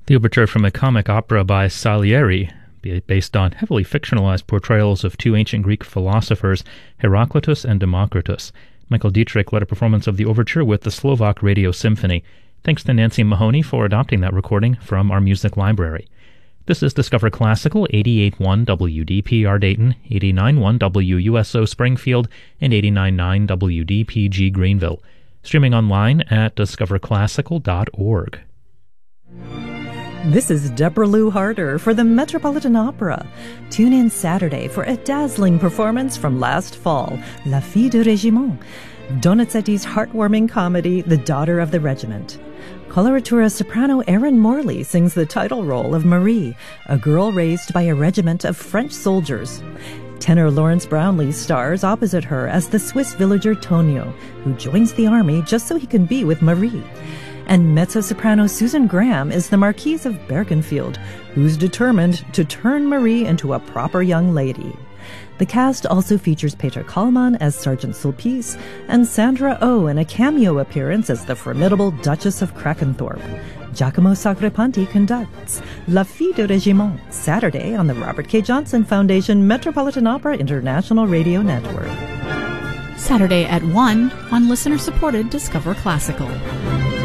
The overture from a comic opera by Salieri, based on heavily fictionalized portrayals of two ancient Greek philosophers, Heraclitus and Democritus. Michael Dietrich led a performance of the overture with the Slovak Radio Symphony. Thanks to Nancy Mahoney for adopting that recording from our music library. This is Discover Classical, 88.1 WDPR Dayton, 89.1 WUSO Springfield, and 89.9 WDPG Greenville. Streaming online at discoverclassical.org. This is Deborah Lou Harder for the Metropolitan Opera. Tune in Saturday for a dazzling performance from last fall, La Fille du Régiment, Donizetti's heartwarming comedy, The Daughter of the Regiment. Coloratura soprano Erin Morley sings the title role of Marie, a girl raised by a regiment of French soldiers. Tenor Lawrence Brownlee stars opposite her as the Swiss villager Tonio, who joins the army just so he can be with Marie. And mezzo-soprano Susan Graham is the Marquise of Bergenfield, who's determined to turn Marie into a proper young lady. The cast also features Peter Kallmann as Sergeant Sulpice and Sandra Oh in a cameo appearance as the formidable Duchess of Krakenthorpe. Giacomo Sacripanti conducts La Fille du Régiment, Saturday on the Robert K. Johnson Foundation Metropolitan Opera International Radio Network. Saturday at 1 on listener-supported Discover Classical.